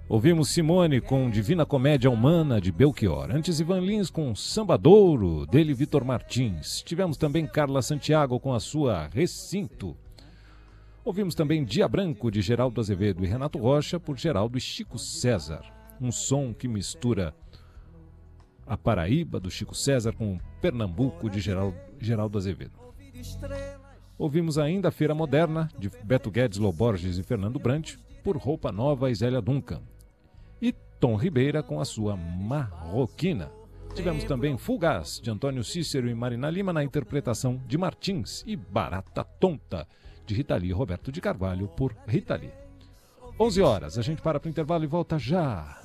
Ouvimos Simone com Divina Comédia Humana, de Belchior. Antes, Ivan Lins com Sambadouro, dele Vitor Martins. Tivemos também Carla Santiago com a sua Recinto. Ouvimos também Dia Branco, de Geraldo Azevedo, e Renato Rocha, por Geraldo e Chico César. Um som que mistura a Paraíba, do Chico César, com Pernambuco, de Geraldo Azevedo. Ouvimos ainda a Feira Moderna, de Beto Guedes, Lô Borges e Fernando Brant, por Roupa Nova e Zélia Duncan. E Tom Ribeira com a sua Marroquina. Tivemos também Fugaz, de Antônio Cícero e Marina Lima, na interpretação de Martins, e Barata Tonta, de Rita Lee e Roberto de Carvalho, por Rita Lee. 11 horas, a gente para o intervalo e volta já.